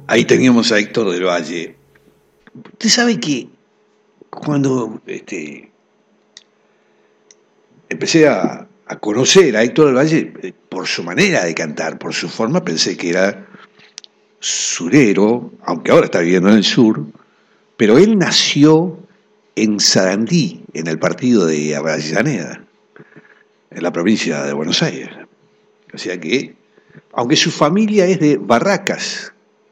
Ahí teníamos a Héctor del Valle. Usted sabe que cuando empecé a conocer a Héctor del Valle, por su manera de cantar, por su forma, pensé que era surero, aunque ahora está viviendo en el sur, pero él nació en Sarandí, en el partido de Avellaneda, en la provincia de Buenos Aires. O sea que, aunque su familia es de Barracas,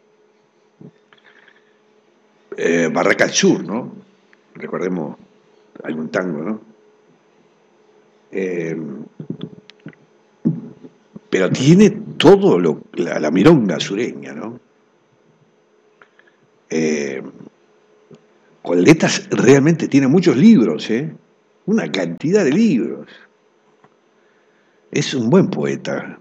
Barraca al Sur, ¿no? Recordemos, hay un tango, ¿no? Eh, pero tiene todo la milonga sureña, ¿no? Eh, Coletas realmente tiene muchos libros, ¿eh? Una cantidad de libros. Es un buen poeta,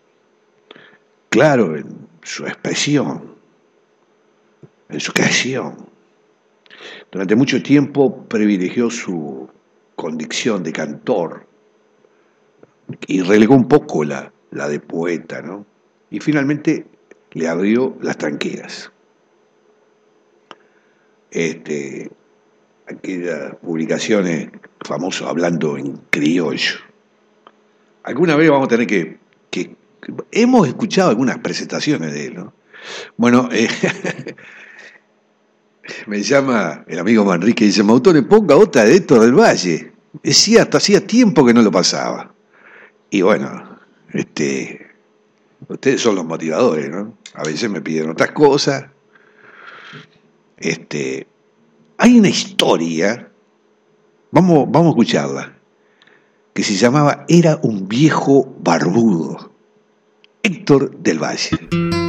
claro en su expresión, en su creación. Durante mucho tiempo privilegió su condición de cantor y relegó un poco la de poeta, ¿no? Y finalmente le abrió las tranqueras. Aquellas publicaciones famosas hablando en criollo. Alguna vez vamos a tener que hemos escuchado algunas presentaciones de él, ¿no? Bueno, me llama el amigo Manrique y dice, Mautone, ponga otra de Héctor del Valle. Es cierto, hacía tiempo que no lo pasaba. Y bueno, ustedes son los motivadores, ¿no? A veces me piden otras cosas. Hay una historia, vamos a escucharla, que se llamaba Era un viejo barbudo, Héctor del Valle.